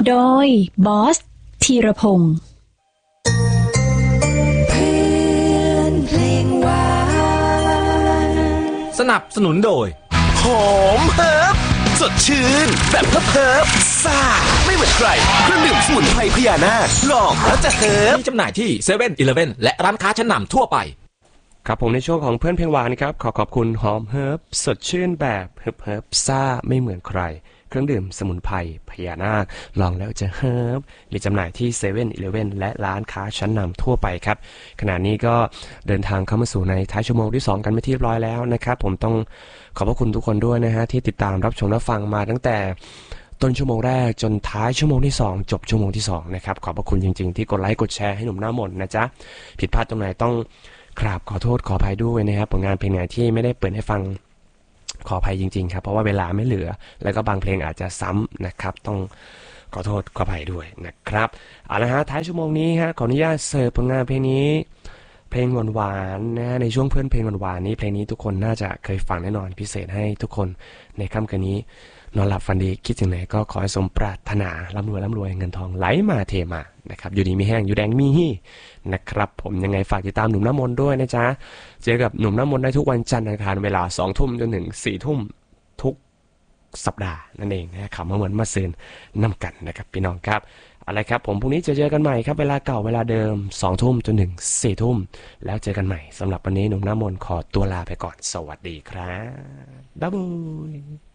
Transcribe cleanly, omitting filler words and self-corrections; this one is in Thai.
โดยบอสธีรพงศ์สนับสนุนโดยหอมเฮิร์บสดชื่นแบบเฮิร์บซ่าไม่เหมือนใครเครื่องดื่มสมุนไพรพญานาคลองแล้วจะเฮิร์บมีจำหน่ายที่เซเว่นอีเลฟเว่นและร้านค้าชั้นนำทั่วไปครับผมในช่วงของเพื่อนเพลงหวานครับขอบคุณหอมเฮิร์บสดชื่นแบบเฮิร์บซ่าไม่เหมือนใครเครื่องดื่มสมุนไพรพญานาคลองแล้วจะเฮิร์บมีจำหน่ายที่เซเว่นอีเลฟเว่นและร้านค้าชั้นนำทั่วไปครับขณะนี้ก็เดินทางเข้ามาสู่ในท้ายชั่วโมงที่2กันไปที่เรียบร้อยแล้วนะครับผมต้องขอบพระคุณทุกคนด้วยนะฮะที่ติดตามรับชมรับฟังมาตั้งแต่ต้นชั่วโมงแรกจนท้ายชั่วโมงที่2จบชั่วโมงที่2นะครับขอบพระคุณจริงๆที่กดไลค์กดแชร์ให้หนุ่มหน้ามนต์นะจ๊ะผิดพลาดตรงไหนต้องกราบขอโทษขออภัยด้วยนะครับผลงานเพลงไหนที่ไม่ได้เปิดให้ฟังขออภัยจริงๆครับเพราะว่าเวลาไม่เหลือแล้วก็บางเพลงอาจจะซ้ำนะครับต้องขอโทษขออภัยด้วยนะครับเอาละฮะท้ายชั่วโมงนี้ฮะขออนุญาตเสิร์ฟผลงานเพลงนี้เพลงหวานๆนะในช่วงเพื่อนเพลงหวานๆนี้เพลงนี้ทุกคนน่าจะเคยฟังแน่นอนพิเศษให้ทุกคนในค่ำคืนนี้นอนหลับฝันดีคิดถึงไหนก็ขอให้สมปรารถนาร่ำรวยเงินทองไหลมาเทมานะครับอยู่ดีมีแห้งอยู่แดงมีฮี่นะครับผมยังไงฝากติดตามหนุ่มน้ำมนต์ด้วยนะจ๊ะเจอกับหนุ่มน้ำมนต์ได้ทุกวันจันทร์อังคารเวลา 20:00 นจนถึง 4:00 นทุกสัปดาห์นั่นเองนะขับมาเหมือนมาซื้อนำกันนะครับพี่น้องครับอะไรครับผมพรุ่งนี้จะเจอกันใหม่ครับเวลาเก่าเวลาเดิม 20:00 นจนถึง 4:00 นแล้วเจอกันใหม่สำหรับวันนี้หนุ่มน้ำมนต์ขอตัวลาไปก่อนสวัสดีครับบ๊ายบาย